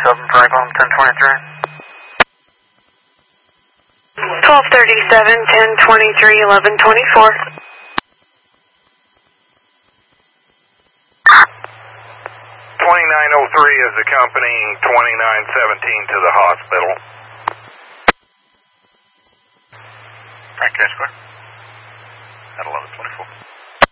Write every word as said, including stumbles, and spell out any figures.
seven, Franklin, ten twenty-three. twelve thirty-seven, ten twenty-three, eleven twenty-four. twenty-nine oh three is accompanying twenty-nine seventeen to the hospital. Frank, K Square. At eleven twenty-four.